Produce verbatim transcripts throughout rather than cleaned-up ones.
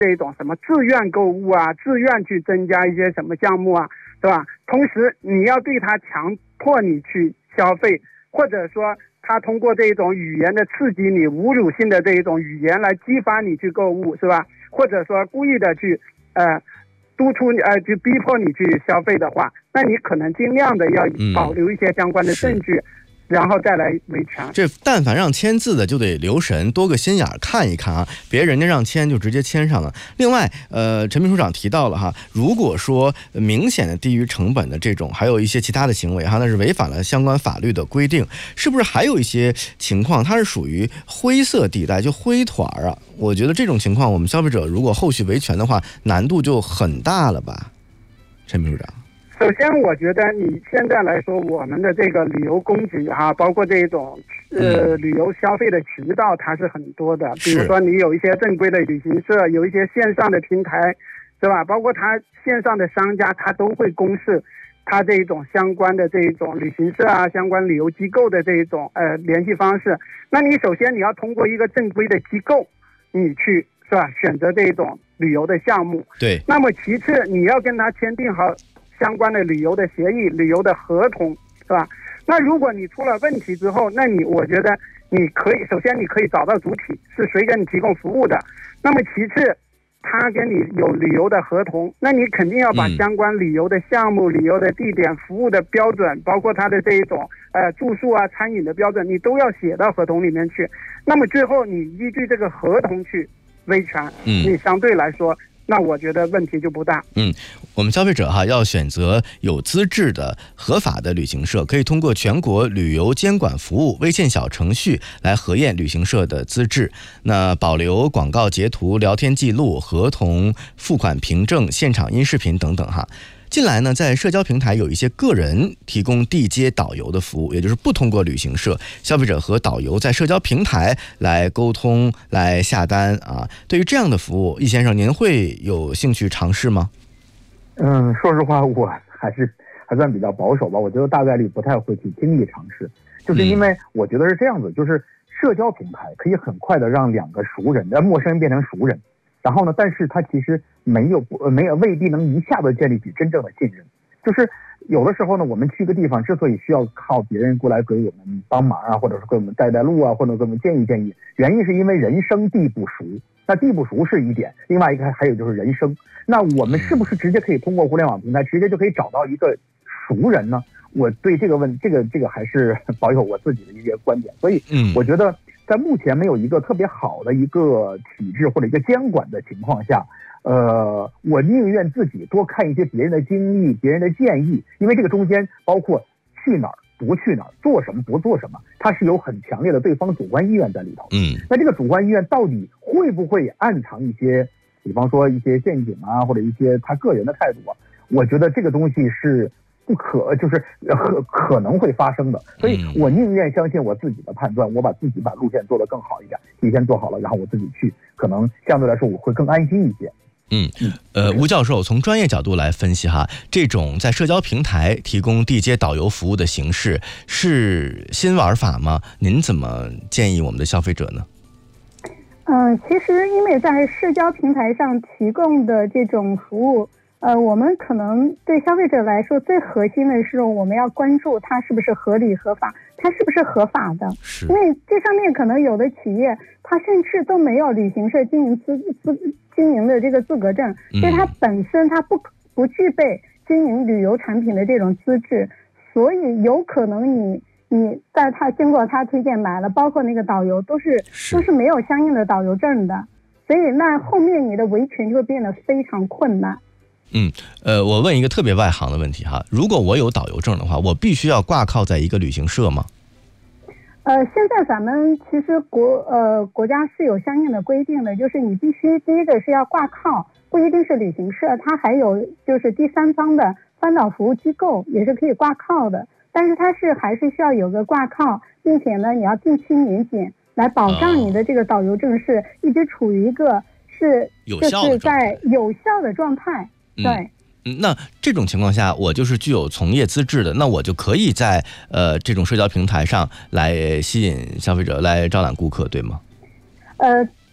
这种什么自愿购物啊，自愿去增加一些什么项目啊，是吧？同时你要对他强迫你去消费，或者说他通过这种语言的刺激你，侮辱性的这一种语言来激发你去购物，是吧？或者说故意的去呃督促呃去逼迫你去消费的话，那你可能尽量的要保留一些相关的证据。嗯，然后再来维权。 这但凡让签字的就得留神，多个心眼看一看啊，别人家让签就直接签上了。另外，呃，陈秘书长提到了哈，如果说明显的低于成本的这种，还有一些其他的行为哈，那是违反了相关法律的规定，是不是还有一些情况它是属于灰色地带，就灰团啊？我觉得这种情况，我们消费者如果后续维权的话，难度就很大了吧，陈秘书长。 首先，我觉得你现在来说，我们的这个旅游供给哈，包括这种呃旅游消费的渠道，它是很多的。比如说，你有一些正规的旅行社，有一些线上的平台，是吧？包括它线上的商家，它都会公示它这种相关的这种旅行社啊、相关旅游机构的这种呃联系方式。那你首先你要通过一个正规的机构，你去是吧？选择这种旅游的项目。 对。 那么其次，你要跟他签订好相关的旅游的协议、旅游的合同，是吧？那如果你出了问题之后，那你我觉得你可以首先你可以找到主体是谁给你提供服务的，那么其次他跟你有旅游的合同，那你肯定要把相关旅游的项目、嗯、旅游的地点、服务的标准，包括他的这一种呃住宿啊、餐饮的标准，你都要写到合同里面去。那么最后你依据这个合同去维权，嗯，你相对来说。那我觉得问题就不大。 嗯，我们消费者哈要选择有资质的合法的旅行社，可以通过全国旅游监管服务微信小程序来核验旅行社的资质。那保留广告截图、聊天记录、合同付款凭证、现场音视频等等哈。近来呢，在社交平台有一些个人提供地接导游的服务，也就是不通过旅行社，消费者和导游在社交平台来沟通、来下单啊。对于这样的服务，易先生，您会有兴趣尝试吗？ 嗯，说实话，我还是还算比较保守吧。我觉得大概率不太会去轻易尝试，就是因为我觉得是这样子，就是社交平台可以很快的让两个熟人、让陌生人变成熟人。然后呢？但是它其实没有没有未必能一下子建立起真正的信任。就是有的时候呢，我们去个地方之所以需要靠别人过来给我们帮忙啊，或者是给我们带带路啊，或者给我们建议建议，原因是因为人生地不熟。那地不熟是一点，另外一个还有就是人生。那我们是不是直接可以通过互联网平台直接就可以找到一个熟人呢？我对这个问这个这个还是保有我自己的一些观点。所以，我觉得。在目前没有一个特别好的一个体制或者一个监管的情况下，呃，我宁愿自己多看一些别人的经历、别人的建议，因为这个中间包括去哪儿、不去哪儿、做什么、不做什么，它是有很强烈的对方主观意愿在里头。嗯，那这个主观意愿到底会不会暗藏一些，比方说一些陷阱啊，或者一些他个人的态度啊？我觉得这个东西是。不可就是可可能会发生的，所以我宁愿相信我自己的判断，我把自己把路线做得更好一点，提前做好了，然后我自己去，可能相对来说我会更安心一些。 嗯，呃，吴教授从专业角度来分析哈，这种在社交平台提供地接导游服务的形式是新玩法吗？您怎么建议我们的消费者呢？ 嗯、呃，其实因为在社交平台上提供的这种服务。呃，我们可能对消费者来说，最核心的是我们要关注它是不是合理合法，它是不是合法的。因为这上面可能有的企业，它甚至都没有旅行社经营资资经营的这个资格证，所以它本身它不不具备经营旅游产品的这种资质，所以有可能你你在他经过他推荐买了，包括那个导游都是都是没有相应的导游证的，所以那后面你的维权就会变得非常困难。 嗯，呃，我问一个特别外行的问题哈，如果我有导游证的话，我必须要挂靠在一个旅行社吗？ 呃，现在咱们其实国呃国家是有相应的规定的，就是你必须第一个是要挂靠，不一定是旅行社，它还有就是第三方的翻导服务机构也是可以挂靠的，但是它是还是需要有个挂靠，并且呢你要定期年检，来保障你的这个导游证是一直处于一个是就是在有效的状态。对， 嗯，那这种情况下，我就是具有从业资质的，那我就可以在呃这种社交平台上来吸引消费者，来招揽顾客，对吗？ 呃，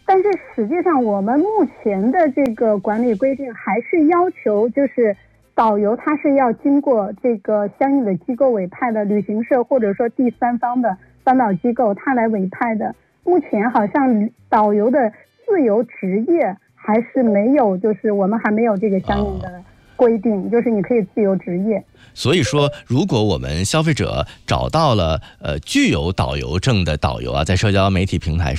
但是实际上我们目前的这个管理规定还是要求，就是导游他是要经过这个相应的机构委派的，旅行社或者说第三方的帮导机构他来委派的。目前好像导游的自由职业还是没有，就是我们还没有这个相应的规定，哦、就是你可以自由职业。 所以说，如果我们消费者找到了呃具有导游证的导游啊，在社交媒体平台上。